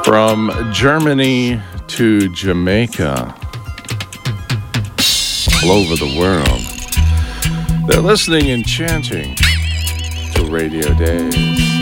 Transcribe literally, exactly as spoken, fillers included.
From Germany to Jamaica, all over the world, they're listening and chanting to Radio Days.